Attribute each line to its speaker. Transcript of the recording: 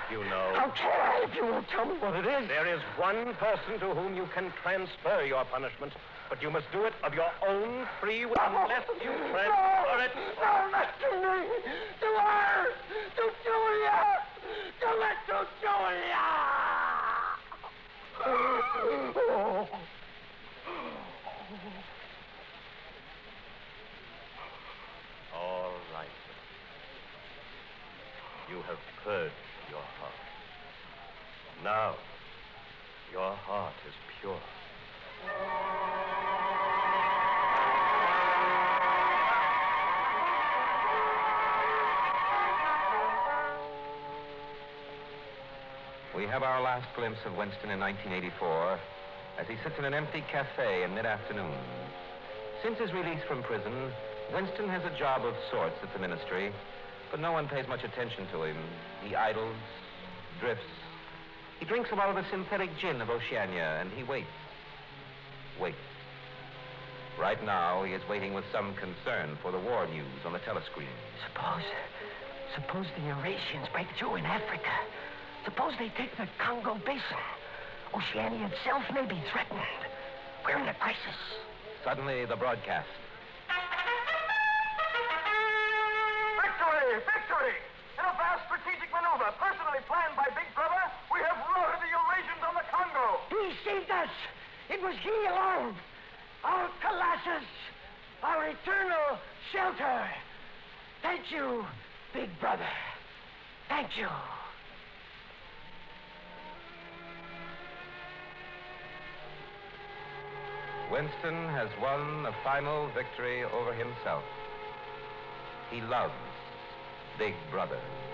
Speaker 1: you know.
Speaker 2: How can I if you won't tell me what it is?
Speaker 1: There is one person to whom you can transfer your punishment, but you must do it of your own free will unless you transfer it.
Speaker 2: No, not to me. To her. To Julia. To it to Julia.
Speaker 1: All right. You have purged your heart. Now, your heart is pure.
Speaker 3: We have our last glimpse of Winston in 1984 as he sits in an empty cafe in mid-afternoon. Since his release from prison, Winston has a job of sorts at the ministry, but no one pays much attention to him. He idles, drifts. He drinks a lot of the synthetic gin of Oceania, and he waits. Waits. Right now, he is waiting with some concern for the war news on the telescreen.
Speaker 2: Suppose the Eurasians break through in Africa. Suppose they take the Congo Basin. Oceania itself may be threatened. We're in a crisis.
Speaker 3: Suddenly, the broadcast.
Speaker 4: Victory! Victory! In a vast strategic maneuver personally planned by Big Brother, we have routed the Eurasians on the Congo.
Speaker 2: He saved us. It was he alone. Our Colossus. Our eternal shelter. Thank you, Big Brother. Thank you.
Speaker 3: Winston has won a final victory over himself. He loves Big Brother.